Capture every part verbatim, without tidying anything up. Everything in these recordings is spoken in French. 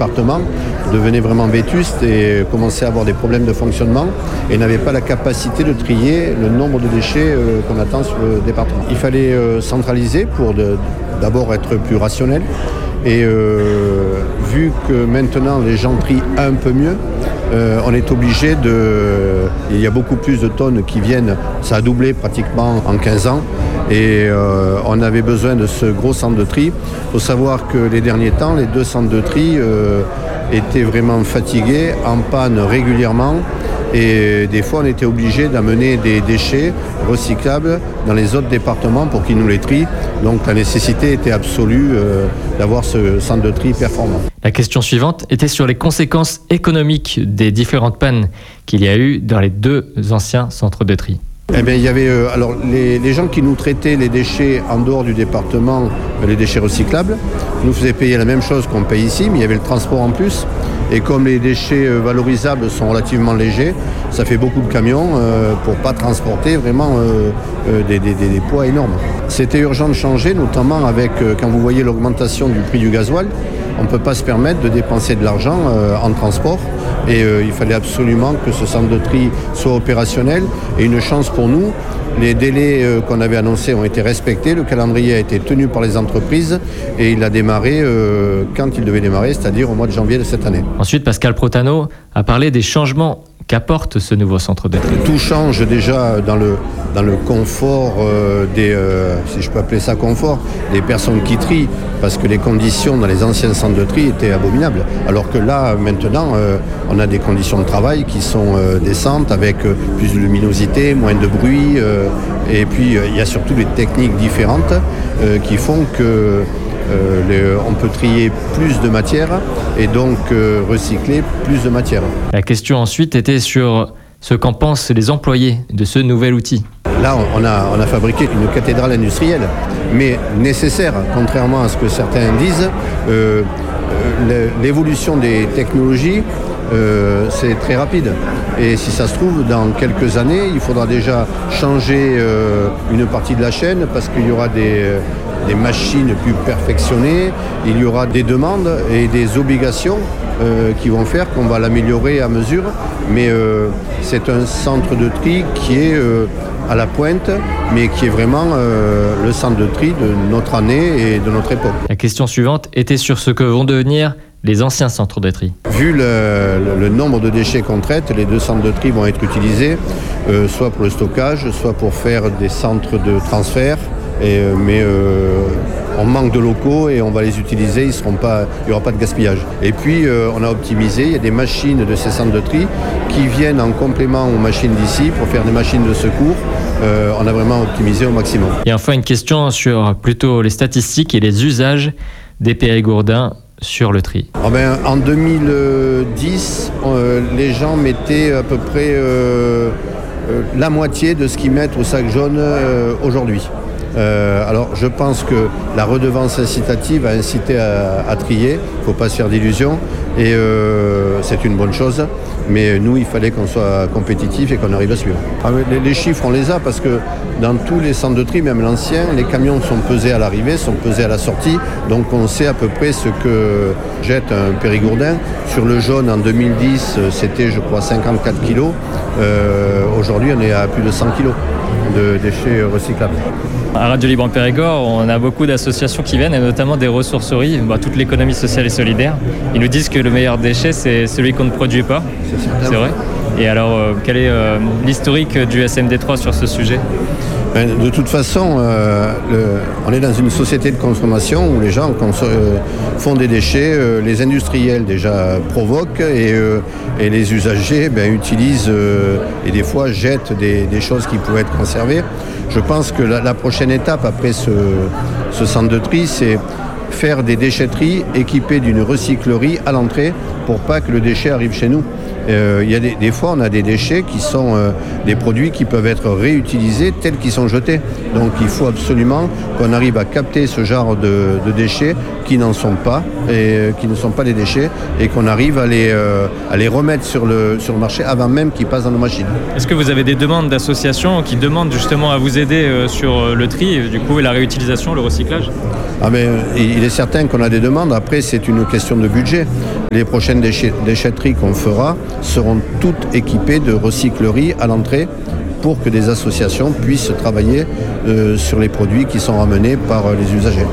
département devenait vraiment vétuste et commençait à avoir des problèmes de fonctionnement et n'avait pas la capacité de trier le nombre de déchets euh, qu'on attend sur le département. Il fallait euh, centraliser pour de, d'abord être plus rationnel et euh, vu que maintenant les gens trient un peu mieux, euh, on est obligé de... Il y a beaucoup plus de tonnes qui viennent, ça a doublé pratiquement en quinze ans. Et euh, on avait besoin de ce gros centre de tri. Il faut savoir que les derniers temps, les deux centres de tri euh, étaient vraiment fatigués, en panne régulièrement. Et des fois, on était obligé d'amener des déchets recyclables dans les autres départements pour qu'ils nous les trient. Donc la nécessité était absolue euh, d'avoir ce centre de tri performant. La question suivante était sur les conséquences économiques des différentes pannes qu'il y a eu dans les deux anciens centres de tri. Eh bien, il y avait euh, alors les, les gens qui nous traitaient les déchets en dehors du département, les déchets recyclables, nous faisaient payer la même chose qu'on paye ici, mais il y avait le transport en plus. Et comme les déchets euh, valorisables sont relativement légers, ça fait beaucoup de camions euh, pour pas transporter vraiment euh, euh, des, des, des poids énormes. C'était urgent de changer, notamment avec euh, quand vous voyez l'augmentation du prix du gasoil. On ne peut pas se permettre de dépenser de l'argent euh, en transport et euh, il fallait absolument que ce centre de tri soit opérationnel. Et une chance pour nous, les délais euh, qu'on avait annoncés ont été respectés, le calendrier a été tenu par les entreprises et il a démarré euh, quand il devait démarrer, c'est-à-dire au mois de janvier de cette année. Ensuite, Pascal Protano a parlé des changements qu'apporte ce nouveau centre de tri. Tout change déjà dans le, dans le confort euh, des, euh, si je peux appeler ça confort, des personnes qui trient, parce que les conditions dans les anciens centres de tri étaient abominables. Alors que là, maintenant, euh, on a des conditions de travail qui sont euh, décentes, avec euh, plus de luminosité, moins de bruit, euh, et puis euh, il y a surtout des techniques différentes euh, qui font que Euh, les, on peut trier plus de matière et donc euh, recycler plus de matière. La question ensuite était sur ce qu'en pensent les employés de ce nouvel outil. Là, on a, on a fabriqué une cathédrale industrielle, mais nécessaire, contrairement à ce que certains disent. Euh, l'évolution des technologies, euh, c'est très rapide. Et si ça se trouve, dans quelques années, il faudra déjà changer euh, une partie de la chaîne parce qu'il y aura des... Euh, des machines plus perfectionnées, il y aura des demandes et des obligations euh, qui vont faire qu'on va l'améliorer à mesure, mais euh, c'est un centre de tri qui est euh, à la pointe, mais qui est vraiment euh, le centre de tri de notre année et de notre époque. La question suivante était sur ce que vont devenir les anciens centres de tri. Vu le, le, le nombre de déchets qu'on traite, les deux centres de tri vont être utilisés, euh, soit pour le stockage, soit pour faire des centres de transfert. Et, mais euh, on manque de locaux et on va les utiliser, ils seront pas, il n'y aura pas de gaspillage. Et puis euh, on a optimisé, il y a des machines de ces centres de tri qui viennent en complément aux machines d'ici pour faire des machines de secours. Euh, on a vraiment optimisé au maximum. Et enfin une question sur plutôt les statistiques et les usages des Périgourdins sur le tri. Oh ben, en deux mille dix, euh, les gens mettaient à peu près euh, euh, la moitié de ce qu'ils mettent au sac jaune euh, aujourd'hui. Euh, alors je pense que la redevance incitative a incité à, à trier, il ne faut pas se faire d'illusions et euh, c'est une bonne chose, mais nous il fallait qu'on soit compétitif et qu'on arrive à suivre. Ah, les, les chiffres on les a parce que dans tous les centres de tri, même l'ancien, les camions sont pesés à l'arrivée, sont pesés à la sortie, donc on sait à peu près ce que jette un Périgourdin. Sur le jaune en deux mille dix c'était je crois cinquante-quatre kilos, euh, aujourd'hui on est à plus de cent kilos de déchets recyclables. À Radio Libre en Périgord, on a beaucoup d'associations qui viennent, et notamment des ressourceries, bah, toute l'économie sociale et solidaire. Ils nous disent que le meilleur déchet, c'est celui qu'on ne produit pas. C'est certain. C'est vrai. Et alors, euh, quel est euh, l'historique du S M D trois sur ce sujet ? De toute façon, euh, le, on est dans une société de consommation où les gens conso- euh, font des déchets, euh, les industriels déjà provoquent et, euh, et les usagers ben, utilisent euh, et des fois jettent des, des choses qui pourraient être conservées. Je pense que la, la prochaine étape après ce, ce centre de tri, c'est faire des déchetteries équipées d'une recyclerie à l'entrée pour pas que le déchet arrive chez nous. Euh, y a des, des fois, on a des déchets qui sont euh, des produits qui peuvent être réutilisés tels qu'ils sont jetés. Donc, il faut absolument qu'on arrive à capter ce genre de, de déchets qui n'en sont pas et euh, qui ne sont pas des déchets et qu'on arrive à les, euh, à les remettre sur le, sur le marché avant même qu'ils passent dans nos machines. Est-ce que vous avez des demandes d'associations qui demandent justement à vous aider euh, sur le tri, du coup, et la réutilisation, le recyclage ? Ah mais, il est certain qu'on a des demandes. Après, c'est une question de budget. Les prochaines déchet- déchetteries qu'on fera seront toutes équipées de recycleries à l'entrée pour que des associations puissent travailler euh, sur les produits qui sont ramenés par euh, les usagers.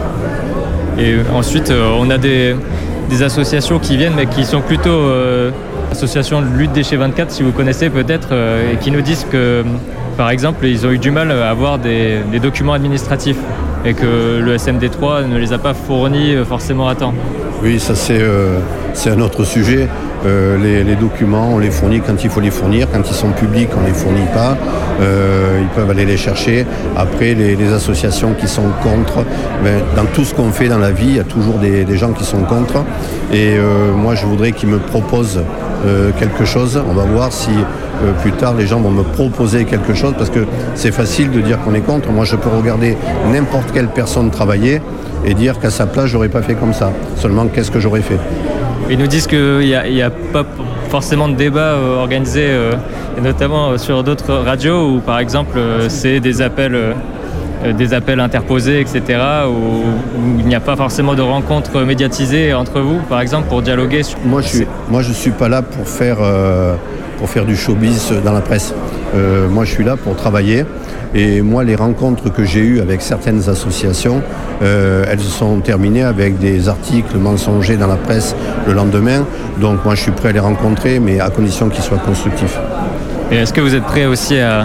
Et ensuite, euh, on a des, des associations qui viennent, mais qui sont plutôt euh, associations de lutte déchets vingt-quatre, si vous connaissez peut-être, euh, et qui nous disent que, par exemple, ils ont eu du mal à avoir des, des documents administratifs et que le S M D trois ne les a pas fournis forcément à temps. Oui, ça c'est, euh, c'est un autre sujet. Euh, les, les documents, on les fournit quand il faut les fournir. Quand ils sont publics, on ne les fournit pas. Euh, ils peuvent aller les chercher. Après, les, les associations qui sont contre, ben, dans tout ce qu'on fait dans la vie, il y a toujours des, des gens qui sont contre. Et euh, moi, je voudrais qu'ils me proposent euh, quelque chose. On va voir si euh, plus tard, les gens vont me proposer quelque chose, parce que c'est facile de dire qu'on est contre. Moi, je peux regarder n'importe quelle personne travailler et dire qu'à sa place, je n'aurais pas fait comme ça. Seulement, qu'est-ce que j'aurais fait ? Ils nous disent qu'il n'y a, il y a pas forcément de débat euh, organisé, euh, et notamment euh, sur d'autres radios où, par exemple, euh, c'est des appels, euh, des appels interposés, et cetera, où, où il n'y a pas forcément de rencontres médiatisées entre vous, par exemple, pour dialoguer. Moi, je suis, moi, je suis pas là pour faire, euh, pour faire du showbiz dans la presse. Euh, moi, je suis là pour travailler. Et moi, les rencontres que j'ai eues avec certaines associations, euh, elles se sont terminées avec des articles mensongers dans la presse le lendemain. Donc moi, je suis prêt à les rencontrer, mais à condition qu'ils soient constructifs. Et est-ce que vous êtes prêt aussi à,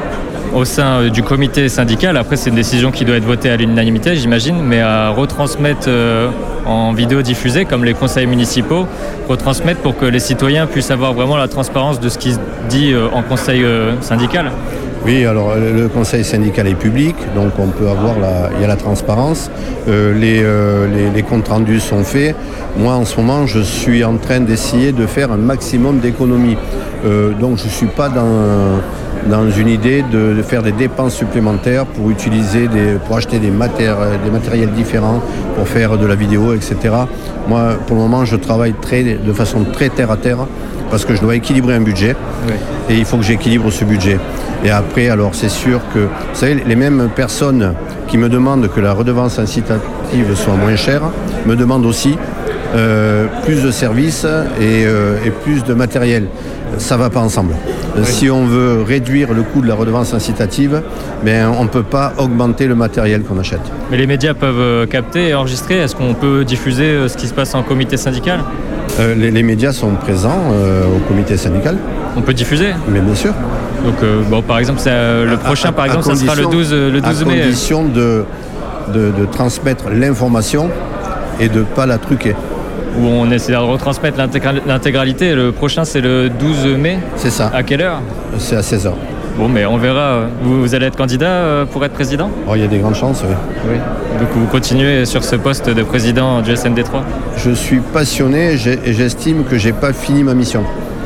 au sein du comité syndical, après c'est une décision qui doit être votée à l'unanimité, j'imagine, mais à retransmettre euh, en vidéo diffusée, comme les conseils municipaux, retransmettre pour que les citoyens puissent avoir vraiment la transparence de ce qui se dit euh, en conseil euh, syndical ? Oui, alors le conseil syndical est public, donc on peut avoir la, il y a la transparence. Euh, les, euh, les, les comptes rendus sont faits. Moi, en ce moment, je suis en train d'essayer de faire un maximum d'économies. Euh, donc, je ne suis pas dans, dans une idée de, de faire des dépenses supplémentaires pour utiliser des, pour acheter des, matéri- des matériels différents, pour faire de la vidéo, et cetera. Moi, pour le moment, je travaille très, de façon très terre à terre, parce que je dois équilibrer un budget, oui. Et il faut que j'équilibre ce budget. Et après, alors c'est sûr que, vous savez, les mêmes personnes qui me demandent que la redevance incitative soit moins chère, me demandent aussi euh, plus de services et, euh, et plus de matériel. Ça ne va pas ensemble. Oui. Si on veut réduire le coût de la redevance incitative, ben, on ne peut pas augmenter le matériel qu'on achète. Mais les médias peuvent capter et enregistrer. Est-ce qu'on peut diffuser ce qui se passe en comité syndical ? Euh, les, les médias sont présents euh, au comité syndical. On peut diffuser ? Mais bien sûr. Donc, euh, bon, par exemple, c'est, euh, le prochain, à, par exemple, ça sera le douze, le douze mai. À condition de, de, de transmettre l'information et de ne pas la truquer. Où on essaie de retransmettre l'intégra- l'intégralité. Le prochain, c'est le douze mai. C'est ça. À quelle heure ? C'est à seize heures. Bon, mais on verra. Vous, vous allez être candidat pour être président ? Oh, il y a des grandes chances, oui. Oui. Donc vous continuez sur ce poste de président du S M D trois ? Je suis passionné et j'estime que je n'ai pas fini ma mission.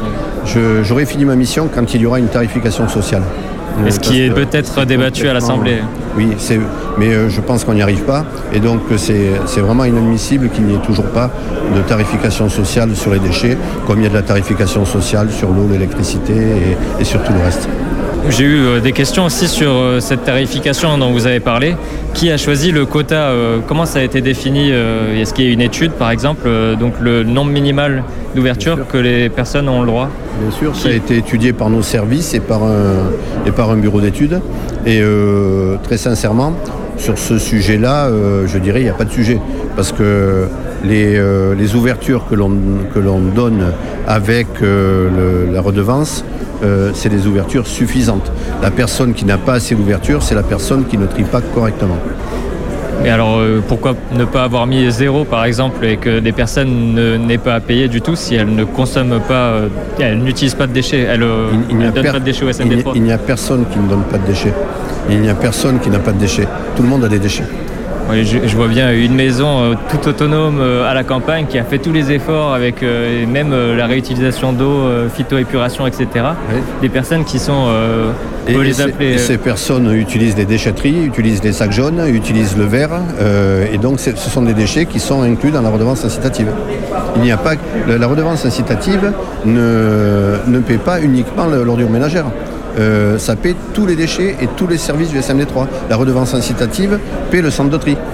Je, j'aurai fini ma mission quand il y aura une tarification sociale. Et ce qui est peut-être débattu à l'Assemblée. Oui, c'est, mais euh, je pense qu'on n'y arrive pas. Et donc c'est, c'est vraiment inadmissible qu'il n'y ait toujours pas de tarification sociale sur les déchets, comme il y a de la tarification sociale sur l'eau, l'électricité et, et sur tout le reste. J'ai eu euh, des questions aussi sur euh, cette tarification dont vous avez parlé. Qui a choisi le quota euh, Comment ça a été défini euh, Est-ce qu'il y a une étude, par exemple, euh, donc le nombre minimal d'ouverture que les personnes ont le droit ? Bien sûr, Qui... ça a été étudié par nos services et par un, et par un bureau d'études. Et euh, très sincèrement, sur ce sujet-là, euh, je dirais il n'y a pas de sujet. Parce que les, euh, les ouvertures que l'on, que l'on donne avec euh, le, la redevance, Euh, c'est des ouvertures suffisantes. La personne qui n'a pas assez d'ouverture, c'est la personne qui ne trie pas correctement. Mais alors, euh, pourquoi ne pas avoir mis zéro, par exemple, et que des personnes ne, n'aient pas à payer du tout si elles ne consomment pas, euh, elles n'utilisent pas de déchets, elles ne donnent per- pas de déchets au S M D trois. Il, il n'y a personne qui ne donne pas de déchets. Il n'y a personne qui n'a pas de déchets. Tout le monde a des déchets. Oui, je, je vois bien une maison euh, toute autonome euh, à la campagne qui a fait tous les efforts avec euh, même euh, la réutilisation d'eau, euh, phytoépuration, et cetera. Oui. Des personnes qui sont, euh, on peut et, les et appeler... Et ces personnes utilisent les déchetteries, utilisent les sacs jaunes, utilisent le verre, euh, et donc ce sont des déchets qui sont inclus dans la redevance incitative. Il n'y a pas, la redevance incitative ne, ne paie pas uniquement l'ordure ménagère. Euh, ça paie tous les déchets et tous les services du S M D trois. La redevance incitative paie le centre de tri.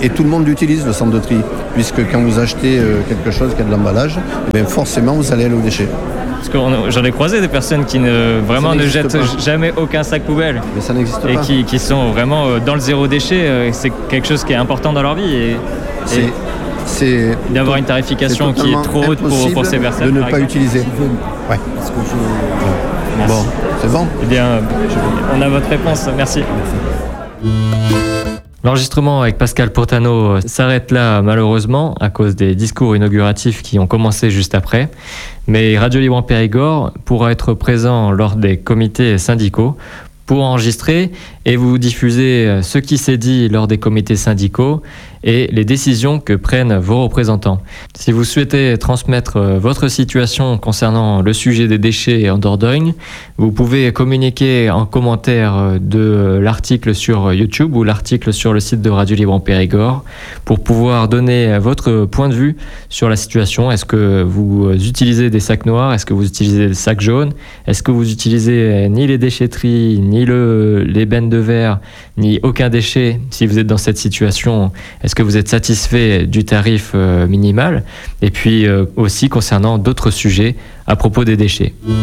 et tout le monde l'utilise, le centre de tri, puisque quand vous achetez euh, quelque chose qui a de l'emballage, eh bien forcément vous allez aller au déchet. Parce que j'en ai croisé des personnes qui ne, vraiment ne jettent pas. jamais aucun sac poubelle. Mais ça n'existe et pas. Et qui, qui sont vraiment dans le zéro déchet. C'est quelque chose qui est important dans leur vie. Et, c'est, et c'est d'avoir une tarification qui est trop haute pour, pour ces personnes. De ne pas exemple. utiliser. Ouais. Parce que je... Bon, c'est bon. Eh bien, on a votre réponse. Merci. Merci. L'enregistrement avec Pascal Pourtanot s'arrête là malheureusement à cause des discours inauguratifs qui ont commencé juste après. Mais Radio Libre en Périgord pourra être présent lors des comités syndicaux pour enregistrer et vous diffuser ce qui s'est dit lors des comités syndicaux et les décisions que prennent vos représentants. Si vous souhaitez transmettre votre situation concernant le sujet des déchets en Dordogne, vous pouvez communiquer en commentaire de l'article sur YouTube ou l'article sur le site de Radio Libre en Périgord pour pouvoir donner votre point de vue sur la situation. Est-ce que vous utilisez des sacs noirs? Est-ce que vous utilisez des sacs jaunes? Est-ce que vous utilisez ni les déchetteries, ni le, les bennes de verre, ni aucun déchet? Si vous êtes dans cette situation, est-ce que vous êtes satisfait du tarif euh, minimal? Et puis euh, aussi concernant d'autres sujets à propos des déchets.